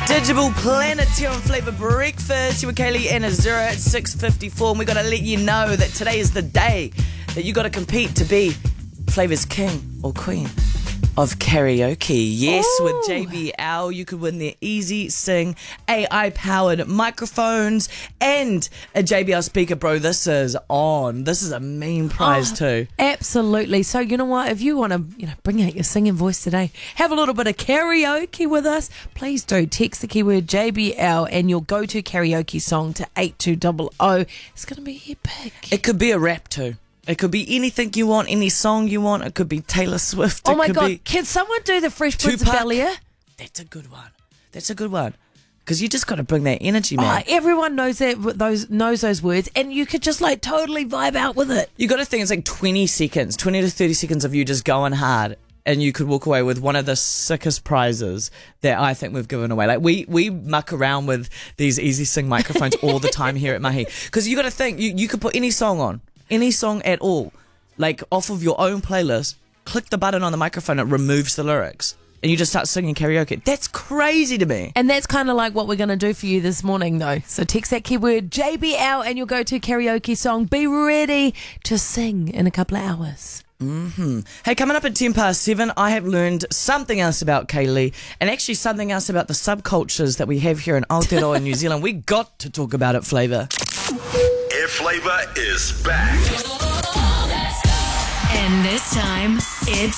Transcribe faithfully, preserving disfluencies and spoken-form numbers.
Digital Planet here on Flavour Breakfast. You were Kaylee and Azura at six fifty-four, and we got to let you know that today is the day that you got to compete to be Flavour's king or queen of karaoke. Yes, Ooh. With J B L, you could win their Easy Sing A I-powered microphones and a J B L speaker. Bro, this is on. This is a mean prize Oh, too. Absolutely. So you know what? If you want to, you know, bring out your singing voice today, have a little bit of karaoke with us. Please do text the keyword J B L and your go-to karaoke song to eight two zero zero. It's going to be epic. It could be a rap too. It could be anything you want, any song you want. It could be Taylor Swift. Oh it my could God! Be Can someone do the Fresh Prince of Tupac. Bel-Air? That's a good one. That's a good one. Because you just got to bring that energy, Oh, man. everyone knows that those knows those words, and you could just like totally vibe out with it. You got to think it's like twenty seconds, twenty to thirty seconds of you just going hard, and you could walk away with one of the sickest prizes that I think we've given away. Like we we muck around with these Easy Sing microphones all the time here at Mahi. Because you got to think you you could put any song on, any song at all, like off of your own playlist. Click the button on the microphone, it removes the lyrics, and you just start singing karaoke. That's crazy to me. And that's kind of like what we're going to do for you this morning, though. So text that keyword J B L and you'll go to karaoke song. Be ready to sing in a couple of hours. Mm-hmm. Hey, coming up at ten past seven, I have learned something else about Kaylee, and actually something else about the subcultures that we have here in Aotearoa, New Zealand. We got to talk about it, Flavour. Air Flavour is back. And this time, it's